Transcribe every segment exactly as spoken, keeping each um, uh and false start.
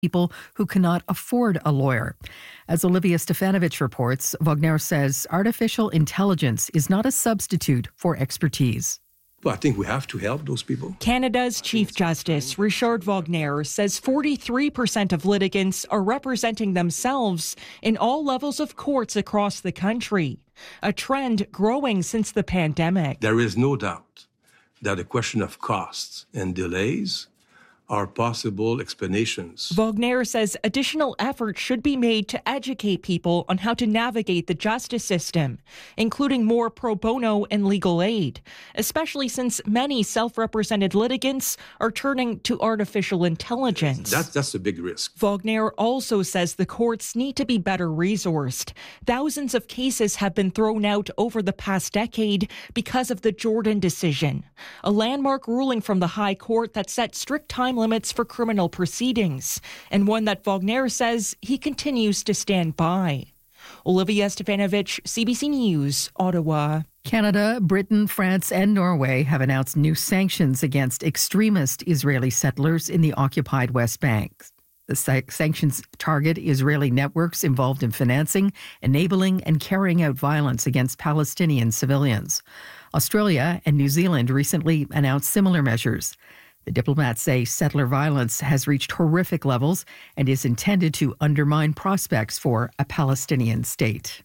people who cannot afford a lawyer. As Olivia Stefanovich reports, Wagner says artificial intelligence is not a substitute for expertise. Well, I think we have to help those people. Canada's Chief Justice, Richard Wagner, says forty-three percent of litigants are representing themselves in all levels of courts across the country, a trend growing since the pandemic. There is no doubt that a question of costs and delays are possible explanations. Wagner says additional effort should be made to educate people on how to navigate the justice system, including more pro bono and legal aid, especially since many self-represented litigants are turning to artificial intelligence. That, that's a big risk. Wagner also says the courts need to be better resourced. Thousands of cases have been thrown out over the past decade because of the Jordan decision, a landmark ruling from the High Court that set strict time limits for criminal proceedings, and one that Wagner says he continues to stand by. Olivia Stefanovich, C B C News, Ottawa. Canada, Britain, France, and Norway have announced new sanctions against extremist Israeli settlers in the occupied West Bank. The sanctions target Israeli networks involved in financing, enabling, and carrying out violence against Palestinian civilians. Australia and New Zealand recently announced similar measures. The diplomats say settler violence has reached horrific levels and is intended to undermine prospects for a Palestinian state.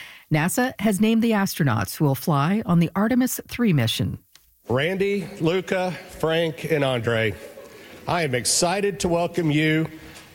NASA has named the astronauts who will fly on the Artemis three mission. Randy, Luca, Frank, and Andre, I am excited to welcome you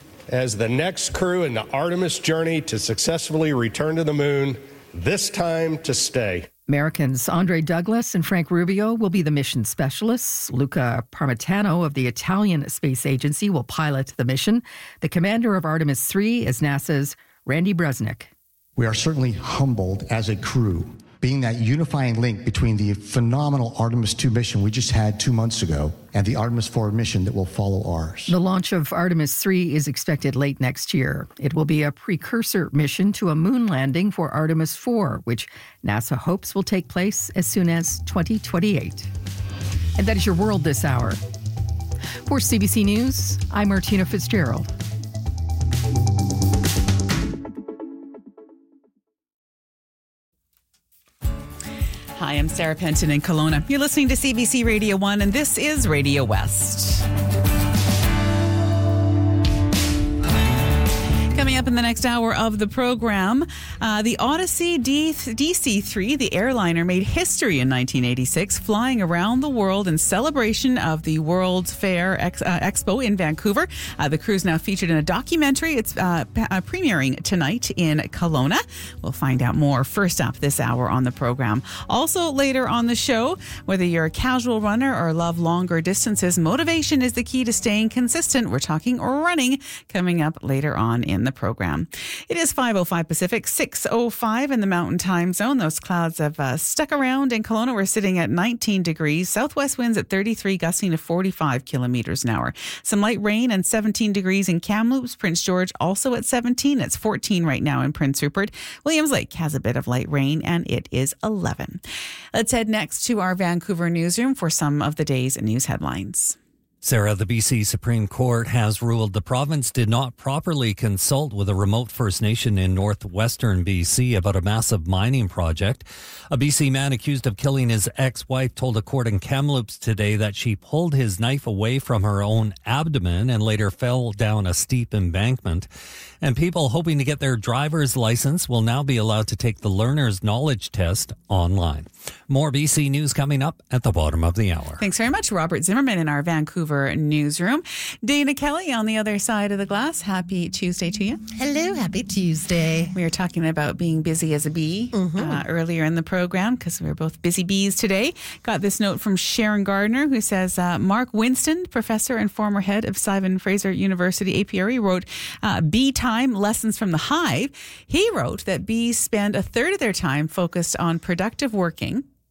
as the next crew in the Artemis journey to successfully return to the moon, this time to stay. Americans Andre Douglas and Frank Rubio will be the mission specialists. Luca Parmitano of the Italian Space Agency will pilot the mission. The commander of Artemis three is NASA's Randy Bresnik. We are certainly humbled as a crew, being that unifying link between the phenomenal Artemis two mission we just had two months ago and the Artemis four mission that will follow ours. The launch of Artemis three is expected late next year. It will be a precursor mission to a moon landing for Artemis four, which NASA hopes will take place as soon as twenty twenty-eight. And that is your world this hour. For C B C News, I'm Martina Fitzgerald. Hi, I'm Sarah Penton in Kelowna. You're listening to C B C Radio one, and this is Radio West. Coming up in the next hour of the program, uh, the Odyssey D C three, the airliner, made history in nineteen eighty-six, flying around the world in celebration of the World's Fair Ex- uh, Expo in Vancouver. Uh, the cruise now featured in a documentary. It's uh, p- uh, premiering tonight in Kelowna. We'll find out more first up this hour on the program. Also later on the show, whether you're a casual runner or love longer distances, motivation is the key to staying consistent. We're talking running coming up later on in the program. It is five oh five Pacific, six oh five in the Mountain Time Zone. Those clouds have uh, stuck around in Kelowna. We're sitting at nineteen degrees. Southwest winds at thirty-three, gusting to forty-five kilometers an hour. Some light rain and seventeen degrees in Kamloops. Prince George also at seventeen. It's fourteen right now in Prince Rupert. Williams Lake has a bit of light rain and it is eleven. Let's head next to our Vancouver newsroom for some of the day's news headlines. Sarah, the B C Supreme Court has ruled the province did not properly consult with a remote First Nation in northwestern B C about a massive mining project. A B C man accused of killing his ex-wife told a court in Kamloops today that she pulled his knife away from her own abdomen and later fell down a steep embankment. And people hoping to get their driver's license will now be allowed to take the learner's knowledge test online. More B C News coming up at the bottom of the hour. Thanks very much, Robert Zimmerman in our Vancouver newsroom. Dana Kelly on the other side of the glass. Happy Tuesday to you. Hello, happy Tuesday. We were talking about being busy as a bee mm-hmm. uh, earlier in the program because we were both busy bees today. Got this note from Sharon Gardner who says, uh, Mark Winston, professor and former head of Simon Fraser University A P R E, wrote uh, Bee Time Lessons from the Hive. He wrote that bees spend a third of their time focused on productive working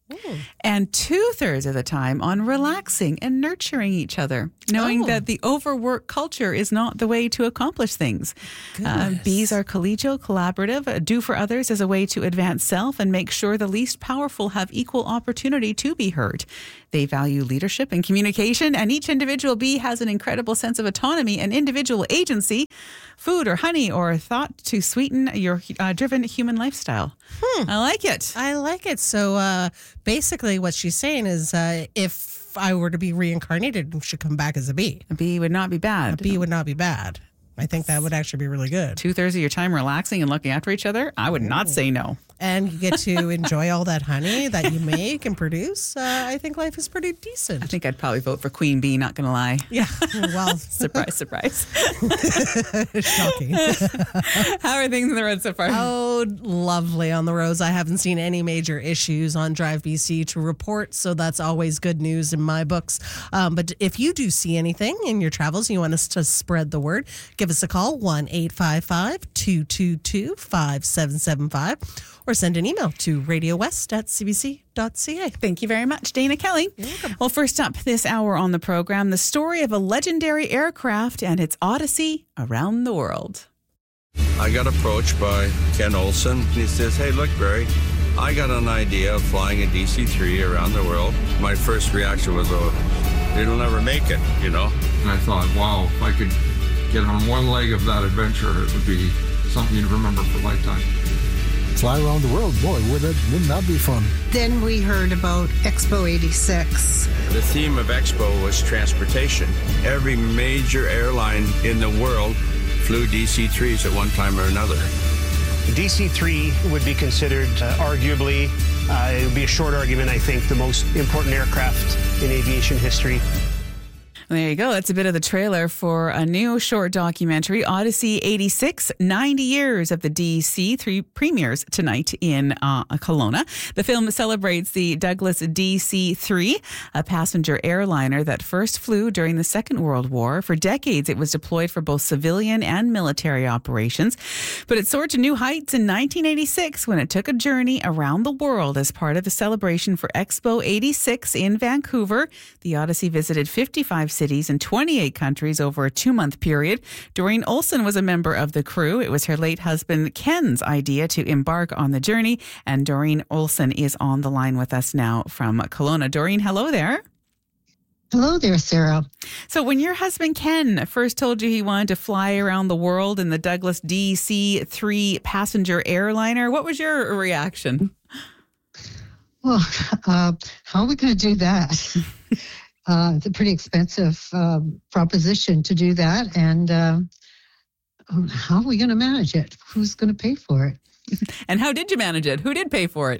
Ooh. And two-thirds of the time on relaxing and nurturing each other, knowing oh. that the overwork culture is not the way to accomplish things. Uh, B's are collegial, collaborative, uh, do for others as a way to advance self and make sure the least powerful have equal opportunity to be heard. They value leadership and communication, and each individual bee has an incredible sense of autonomy and individual agency. Food or honey or thought to sweeten your uh, driven human lifestyle. Hmm. I like it. I like it. So uh, basically what she's saying is uh, if I were to be reincarnated, I should come back as a bee. A bee would not be bad. A bee would not be bad. I think that would actually be really good. Two-thirds of your time relaxing and looking after each other? I would not say no. And you get to enjoy all that honey that you make and produce. Uh, I think life is pretty decent. I think I'd probably vote for Queen Bee, not going to lie. Yeah, well. surprise, surprise. Shocking. How are things on the road so far? Oh, lovely on the roads. I haven't seen any major issues on Drive B C to report, so that's always good news in my books. Um, but if you do see anything in your travels, you want us to spread the word, give us a call, one eight five five, two two two, five seven seven five, or send an email to radio west at c b c dot c a. Thank you very much, Dana Kelly. You're welcome. Well, first up this hour on the program, the story of a legendary aircraft and its odyssey around the world. I got approached by Ken Olsen. He says, hey, look, Barry, I got an idea of flying a D C three around the world. My first reaction was, oh, it'll never make it, you know? And I thought, wow, if I could get on one leg of that adventure, it would be something you'd remember for a lifetime. Fly around the world, boy, would it, wouldn't that be fun? Then we heard about Expo eighty-six. The theme of Expo was transportation. Every major airline in the world flew D C threes at one time or another. The D C three would be considered uh, arguably, uh, it would be a short argument, I think, the most important aircraft in aviation history. There you go. That's a bit of the trailer for a new short documentary, Odyssey eighty-six, ninety years of the D C three premieres tonight in uh, Kelowna. The film celebrates the Douglas D C three, a passenger airliner that first flew during the Second World War. For decades, it was deployed for both civilian and military operations. But it soared to new heights in nineteen eighty-six when it took a journey around the world as part of the celebration for Expo eighty-six in Vancouver. The Odyssey visited fifty-five cities in twenty-eight countries over a two-month period. Doreen Olsen was a member of the crew. It was her late husband Ken's idea to embark on the journey, and Doreen Olsen is on the line with us now from Kelowna. Doreen, hello there. Hello there, Sarah. So when your husband Ken first told you he wanted to fly around the world in the Douglas D C three passenger airliner, what was your reaction? Well, uh, how are we going to do that? Uh, it's a pretty expensive uh, proposition to do that. And uh, how are we going to manage it? Who's going to pay for it? And how did you manage it? Who did pay for it?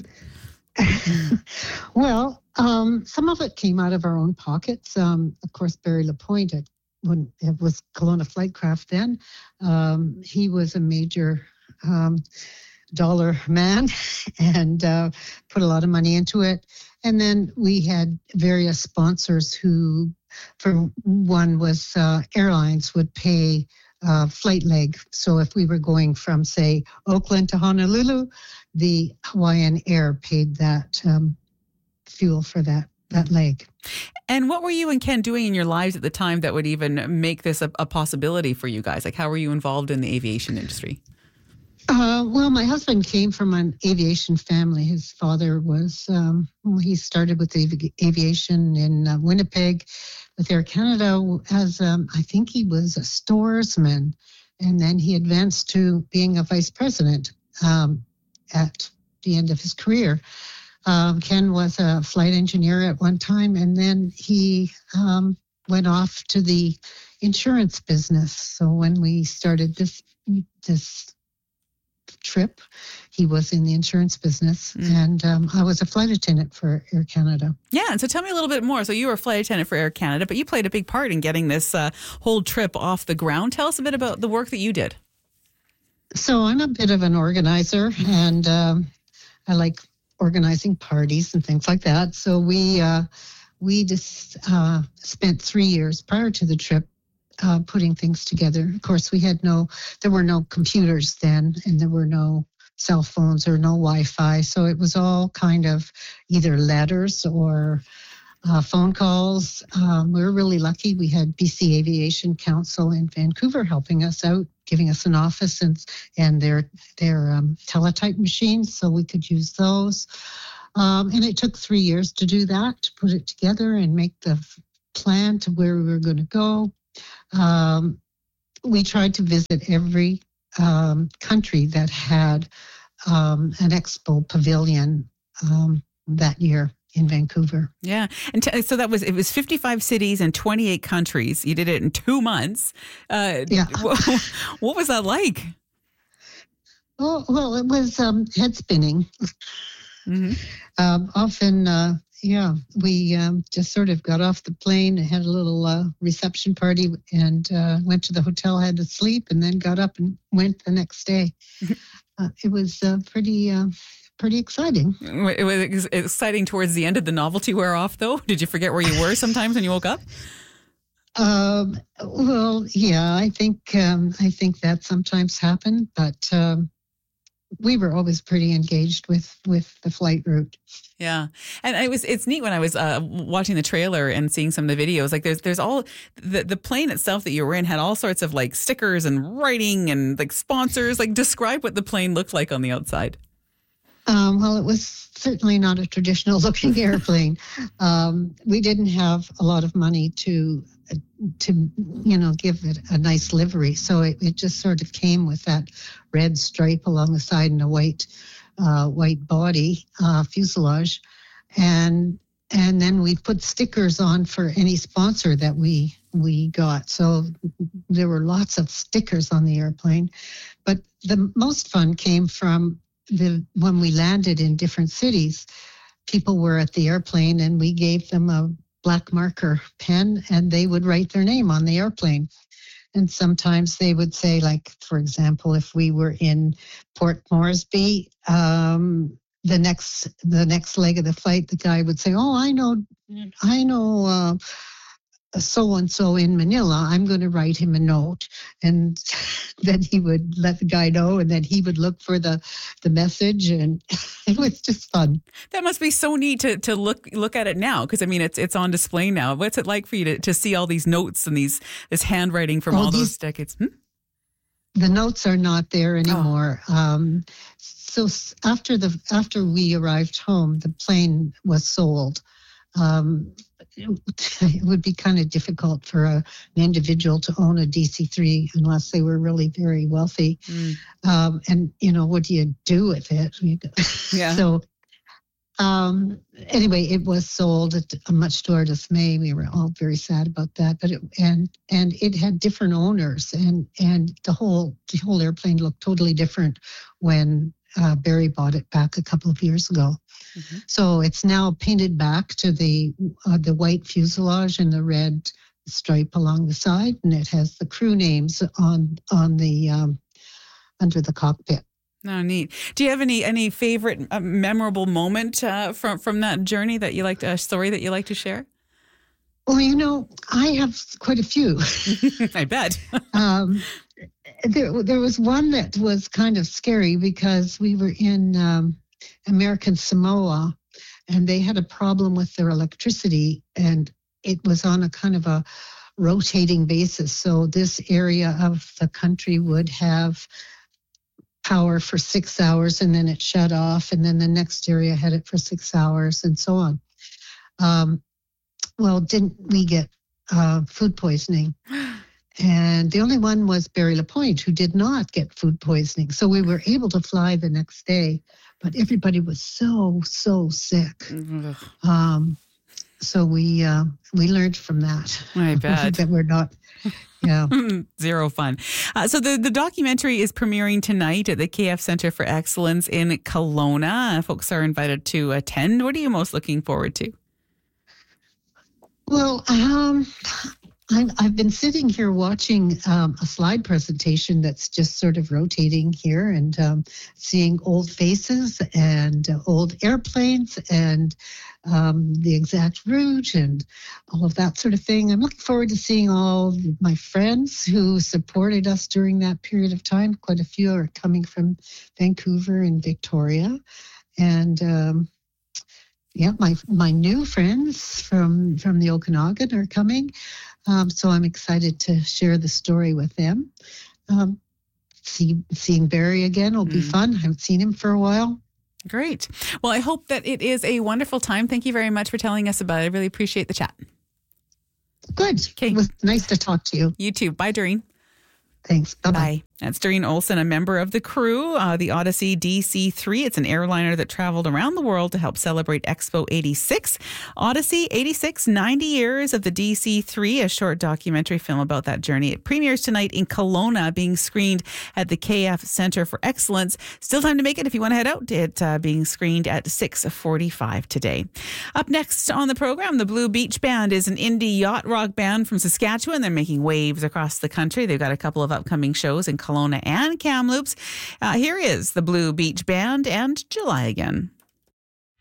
Well, um, some of it came out of our own pockets. Um, of course, Barry Lapointe, at, when it was Kelowna Flightcraft then, um, he was a major um, dollar man and uh, put a lot of money into it. And then we had various sponsors who, for one was uh, airlines would pay uh, flight leg. So if we were going from, say, Oakland to Honolulu, the Hawaiian Air paid that um, fuel for that, that leg. And what were you and Ken doing in your lives at the time that would even make this a, a possibility for you guys? Like, how were you involved in the aviation industry? Uh, well, my husband came from an aviation family. His father was, um, well, he started with avi- aviation in uh, Winnipeg with Air Canada as, um, I think he was a storesman. And then he advanced to being a vice president um, at the end of his career. Um, Ken was a flight engineer at one time, and then he um, went off to the insurance business. So when we started this this trip, he was in the insurance business, mm. and um, I was a flight attendant for Air Canada. Yeah, and so tell me a little bit more. So you were a flight attendant for Air Canada, but you played a big part in getting this uh, whole trip off the ground. Tell us a bit about the work that you did. So I'm a bit of an organizer, and um, I like organizing parties and things like that. So we uh, we just uh, spent three years prior to the trip Uh, putting things together. Of course, we had no, there were no computers then, and there were no cell phones or no Wi-Fi. So it was all kind of either letters or uh, phone calls. Um, we were really lucky. We had B C Aviation Council in Vancouver helping us out, giving us an office and and their their um, teletype machines, so we could use those. Um, and it took three years to do that, to put it together and make the f- plan to where we were going to go. Um, we tried to visit every um, country that had um, an expo pavilion um, that year in Vancouver. Yeah. And t- so that was, it was fifty-five cities and twenty-eight countries. You did it in two months. Uh, yeah. what, what was that like? Oh, well, it was um, head spinning. Mm-hmm. Um, often, uh, yeah, we um, just sort of got off the plane and had a little uh, reception party and uh, went to the hotel, had to sleep, and then got up and went the next day. Uh, it was uh, pretty... Uh, Pretty exciting. It was exciting towards the end. Did the novelty wear off, though? Did you forget where you were sometimes when you woke up? Um, well, yeah, I think um, I think that sometimes happened, but um, we were always pretty engaged with, with the flight route. Yeah, and it was it's neat when I was uh, watching the trailer and seeing some of the videos. Like there's there's all the the plane itself that you were in had all sorts of like stickers and writing and like sponsors. Like describe what the plane looked like on the outside. Um, well, it was certainly not a traditional looking airplane. Um, we didn't have a lot of money to, to you know, give it a nice livery. So it, it just sort of came with that red stripe along the side and a white, uh, white body, uh, fuselage. And, and then we put stickers on for any sponsor that we, we got. So there were lots of stickers on the airplane, but the most fun came from The, when we landed in different cities, people were at the airplane and we gave them a black marker pen and they would write their name on the airplane. And sometimes they would say, like, for example, if we were in Port Moresby, um, the next the next leg of the flight, the guy would say, oh, I know, I know, uh, so-and-so in Manila, I'm going to write him a note. And then he would let the guy know, and then he would look for the, the message, and it was just fun. That must be so neat to, to look look at it now, because, I mean, it's it's on display now. What's it like for you to, to see all these notes and these this handwriting from oh, all these, those decades? Hmm? The notes are not there anymore. Oh. Um, so after the after we arrived home, the plane was sold. Um, it would be kind of difficult for a, an individual to own a D C three unless they were really very wealthy. Mm. Um, and, you know, what do you do with it? Yeah. So um, anyway, it was sold, at, much to our dismay. We were all very sad about that. But it, and and it had different owners, and and the whole the whole airplane looked totally different when uh, Barry bought it back a couple of years ago. Mm-hmm. So it's now painted back to the uh, the white fuselage and the red stripe along the side, and it has the crew names on on the um, under the cockpit. Oh, neat. Do you have any any favorite uh, memorable moment uh, from from that journey that you like to, a story that you like to share? Well, you know, I have quite a few. I bet. um, there there was one that was kind of scary because we were in Um, American Samoa, and they had a problem with their electricity, and it was on a kind of a rotating basis. So this area of the country would have power for six hours, and then it shut off, and then the next area had it for six hours, and so on. Um, well, didn't we get uh, food poisoning? And the only one was Barry Lapointe, who did not get food poisoning. So we were able to fly the next day, but everybody was so, so sick. Mm-hmm. Um, so we uh, we learned from that. I bet. that we're not, yeah. Zero fun. Uh, so the, the documentary is premiering tonight at the K F Center for Excellence in Kelowna. Folks are invited to attend. What are you most looking forward to? Well, um... I'm, I've been sitting here watching um, a slide presentation that's just sort of rotating here and um, seeing old faces and uh, old airplanes and um, the exact route and all of that sort of thing. I'm looking forward to seeing all my friends who supported us during that period of time. Quite a few are coming from Vancouver and Victoria. And um, yeah, my my new friends from, from the Okanagan are coming. Um, so I'm excited to share the story with them. Um, see, seeing Barry again will be mm. fun. I haven't seen him for a while. Great. Well, I hope that it is a wonderful time. Thank you very much for telling us about it. I really appreciate the chat. Good. Okay. It was nice to talk to you. You too. Bye, Doreen. Thanks. Bye-bye. Bye. That's Doreen Olson, a member of the crew, uh, the Odyssey D C three. It's an airliner that traveled around the world to help celebrate Expo eighty-six. Odyssey, eighty-six, ninety years of the D C three, a short documentary film about that journey. It premieres tonight in Kelowna, being screened at the K F Centre for Excellence. Still time to make it if you want to head out. It uh, being screened at six forty-five today. Up next on the program, the Blue Beach Band is an indie yacht rock band from Saskatchewan. They're making waves across the country. They've got a couple of upcoming shows in Kelowna and Kamloops. Uh, here is the Blue Beach Band and July Again.